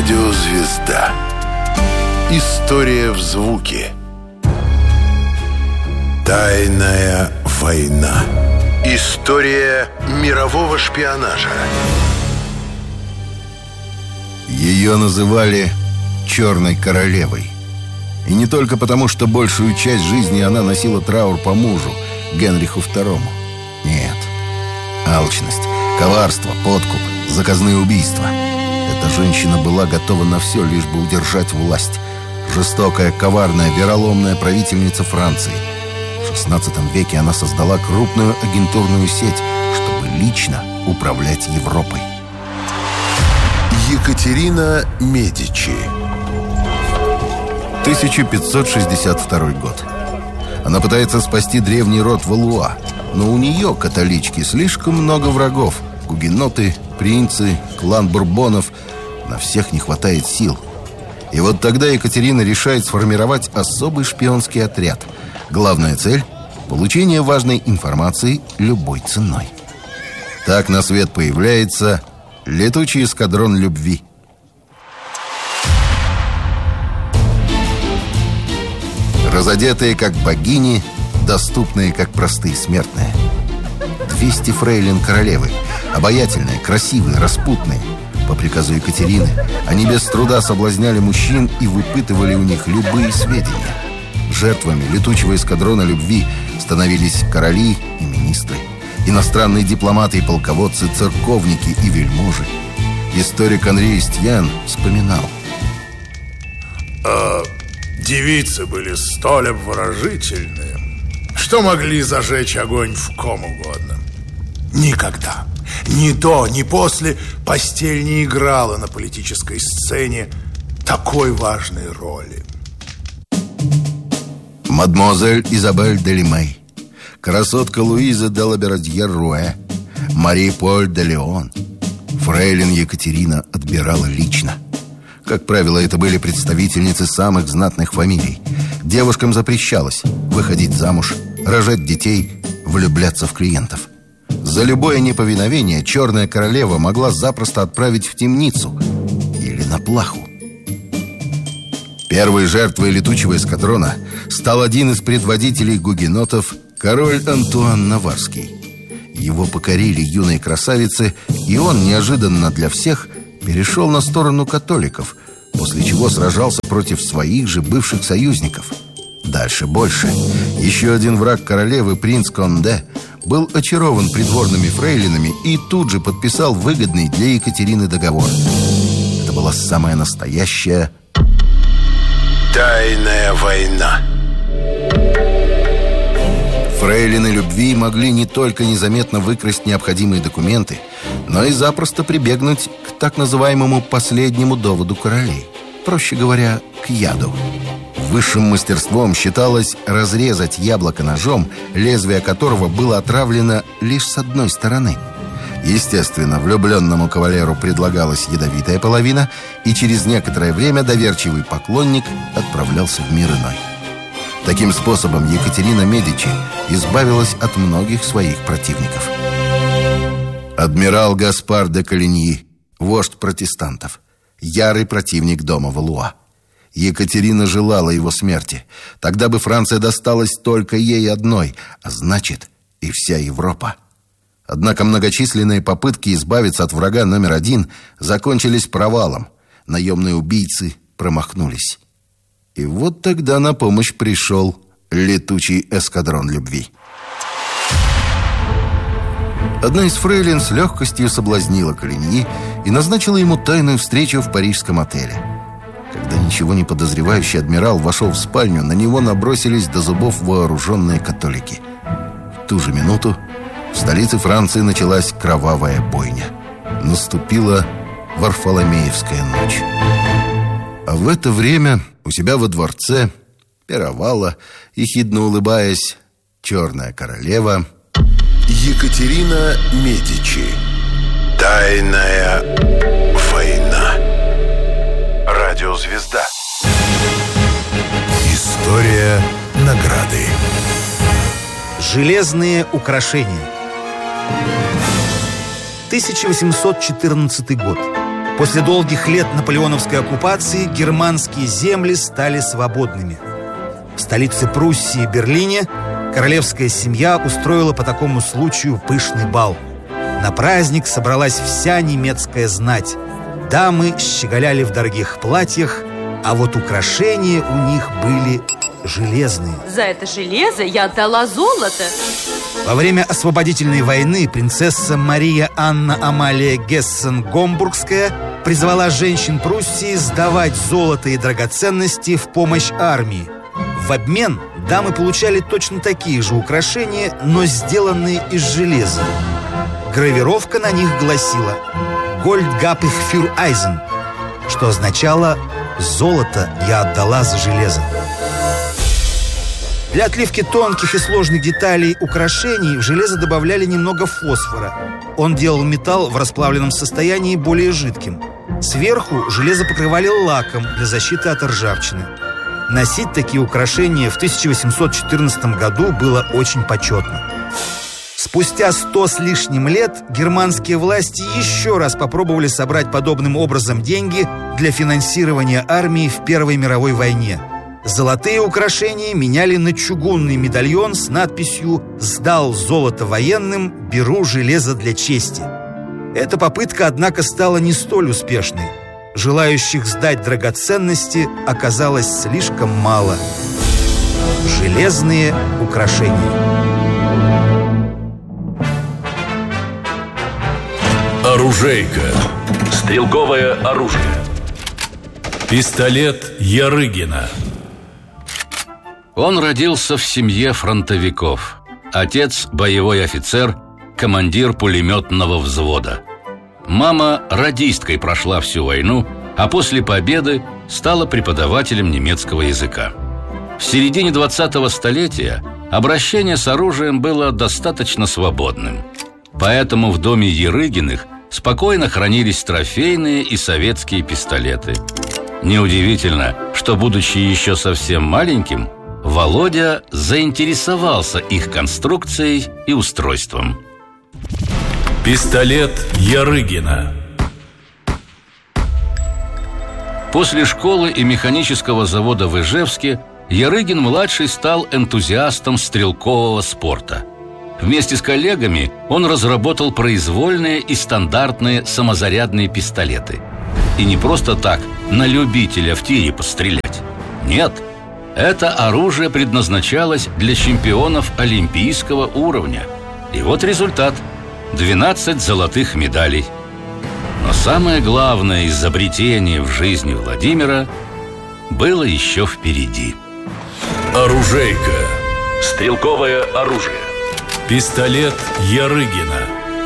Радиозвезда. История в звуке. Тайная война. История мирового шпионажа. Ее называли «Черной королевой». И не только потому, что большую часть жизни она носила траур по мужу, Генриху II. Нет. Алчность, коварство, подкуп, заказные убийства. Эта женщина была готова на все, лишь бы удержать власть. Жестокая, коварная, вероломная правительница Франции. В XVI веке она создала крупную агентурную сеть, чтобы лично управлять Европой. Екатерина Медичи. 1562 год. Она пытается спасти древний род Валуа, но у нее, католички, слишком много врагов. Гугеноты, принцы, клан Бурбонов. На всех не хватает сил. И вот тогда Екатерина решает сформировать особый шпионский отряд. Главная цель – получение важной информации любой ценой. Так на свет появляется летучий эскадрон любви. Разодетые как богини, доступные как простые смертные. 200 фрейлин королевы, обаятельные, красивые, распутные. По приказу Екатерины они без труда соблазняли мужчин и выпытывали у них любые сведения. Жертвами летучего эскадрона любви становились короли и министры, иностранные дипломаты и полководцы, церковники и вельможи. Историк Анри Истьян вспоминал: девицы были столь обворожительные, что могли зажечь огонь в ком угодно. Никогда, ни до, ни после постель не играла на политической сцене такой важной роли. Мадемуазель Изабель де Лимей, красотка Луиза де Лаберадьер-Руэ, Мари-Поль де Леон. Фрейлин Екатерина отбирала лично. Как правило, это были представительницы самых знатных фамилий. Девушкам запрещалось выходить замуж, рожать детей, влюбляться в клиентов. За любое неповиновение черная королева могла запросто отправить в темницу или на плаху. Первой жертвой летучего эскадрона стал один из предводителей гугенотов, король Антуан Наварский. Его покорили юные красавицы, и он неожиданно для всех перешел на сторону католиков, после чего сражался против своих же бывших союзников. Дальше больше. Еще один враг королевы, принц Конде, был очарован придворными фрейлинами и тут же подписал выгодный для Екатерины договор. Это была самая настоящая тайная война. Фрейлины любви могли не только незаметно выкрасть необходимые документы, но и запросто прибегнуть к так называемому последнему доводу королей. Проще говоря, к яду. Высшим мастерством считалось разрезать яблоко ножом, лезвие которого было отравлено лишь с одной стороны. Естественно, влюбленному кавалеру предлагалась ядовитая половина, и через некоторое время доверчивый поклонник отправлялся в мир иной. Таким способом Екатерина Медичи избавилась от многих своих противников. Адмирал Гаспар де Калиньи, вождь протестантов, ярый противник дома Валуа. Екатерина желала его смерти. Тогда бы Франция досталась только ей одной, а значит, и вся Европа. Однако многочисленные попытки избавиться от врага номер один закончились провалом. Наемные убийцы промахнулись. И вот тогда на помощь пришел летучий эскадрон любви. Одна из фрейлин с легкостью соблазнила Калиньи и назначила ему тайную встречу в парижском отеле. Когда ничего не подозревающий адмирал вошел в спальню, на него набросились до зубов вооруженные католики. В ту же минуту в столице Франции началась кровавая бойня. Наступила Варфоломеевская ночь. А в это время у себя во дворце пировала, ехидно улыбаясь, черная королева Екатерина Медичи. Тайная война. Радиозвезда. История награды. Железные украшения. 1814 год. После долгих лет наполеоновской оккупации германские земли стали свободными. В столице Пруссии, Берлине, королевская семья устроила по такому случаю пышный бал. На праздник собралась вся немецкая знать. Дамы щеголяли в дорогих платьях, а вот украшения у них были железные. За это железо я отдала золото. Во время освободительной войны принцесса Мария Анна Амалия Гессен-Гомбургская призвала женщин Пруссии сдавать золото и драгоценности в помощь армии. В обмен дамы получали точно такие же украшения, но сделанные из железа. Гравировка на них гласила «Gold gab ich für Eisen», что означало «золото я отдала за железо». Для отливки тонких и сложных деталей украшений в железо добавляли немного фосфора. Он делал металл в расплавленном состоянии более жидким. Сверху железо покрывали лаком для защиты от ржавчины. Носить такие украшения в 1814 году было очень почетно. Спустя 100 с лишним лет германские власти еще раз попробовали собрать подобным образом деньги для финансирования армии в Первой мировой войне. Золотые украшения меняли на чугунный медальон с надписью «Сдал золото военным, беру железо для чести». Эта попытка, однако, стала не столь успешной. Желающих сдать драгоценности оказалось слишком мало. Железные украшения. Оружейка. Стрелковое оружие. Пистолет Ярыгина. Он родился в семье фронтовиков. Отец – боевой офицер, командир пулеметного взвода. Мама радисткой прошла всю войну, а после победы стала преподавателем немецкого языка. В середине 20-го столетия обращение с оружием было достаточно свободным. Поэтому в доме Ярыгиных спокойно хранились трофейные и советские пистолеты. Неудивительно, что, будучи еще совсем маленьким, Володя заинтересовался их конструкцией и устройством. Пистолет Ярыгина. После школы и механического завода в Ижевске Ярыгин-младший стал энтузиастом стрелкового спорта. Вместе с коллегами он разработал произвольные и стандартные самозарядные пистолеты. И не просто так, на любителя в тире пострелять. Нет, это оружие предназначалось для чемпионов олимпийского уровня. И вот результат – 12 золотых медалей. Но самое главное изобретение в жизни Владимира было еще впереди. Оружейка. Стрелковое оружие. Пистолет Ярыгина.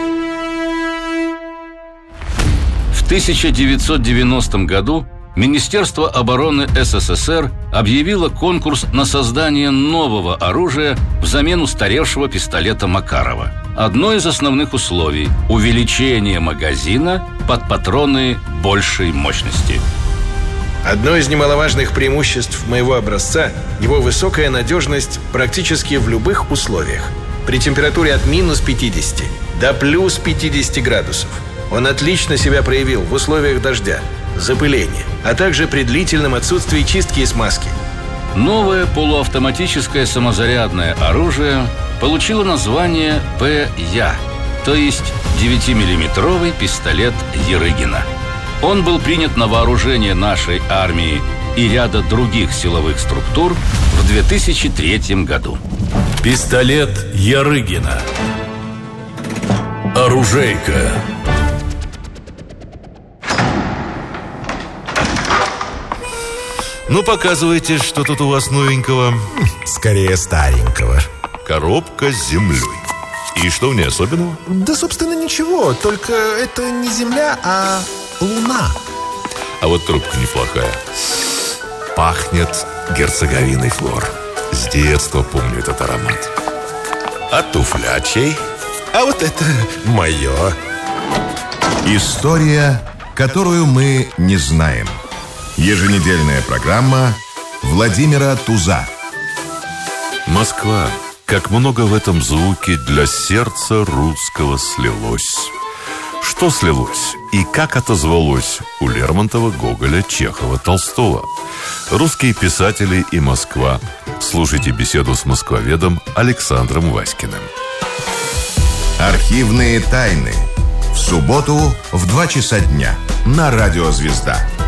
В 1990 году Министерство обороны СССР объявило конкурс на создание нового оружия взамен устаревшего пистолета Макарова. Одно из основных условий – увеличение магазина под патроны большей мощности. Одно из немаловажных преимуществ моего образца – его высокая надежность практически в любых условиях. При температуре от минус 50 до плюс 50 градусов. Он отлично себя проявил в условиях дождя, запыления, а также при длительном отсутствии чистки и смазки. Новое полуавтоматическое самозарядное оружие получило название ПЯ, то есть 9-миллиметровый пистолет Ярыгина. Он был принят на вооружение нашей армии и ряда других силовых структур в 2003 году. Пистолет Ярыгина. Оружейка. Ну, показывайте, что тут у вас новенького. Скорее старенького. Коробка с землей. И что в ней особенного? Да, собственно, ничего. Только это не земля, а луна. А вот трубка неплохая. Пахнет герцоговиной флор. С детства помню этот аромат. А туфля чей? А вот это мое. История, которую мы не знаем. Еженедельная программа Владимира Туза. Москва. Как много в этом звуке для сердца русского слилось. Что слилось и как отозвалось у Лермонтова, Гоголя, Чехова, Толстого? Русские писатели и Москва. Слушайте беседу с москвоведом Александром Васькиным. Архивные тайны. В субботу в 2 часа дня на Радио «Звезда».